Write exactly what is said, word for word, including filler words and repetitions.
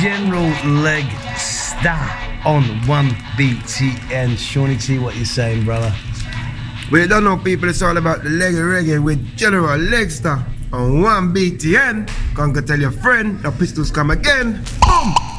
General Leg Star on one B T N. Shawnee T, what you saying, brother? We don't know, people, it's all about the Leggy Reggae with General Legstar on one B T N. Come go tell your friend, the pistols come again. Boom!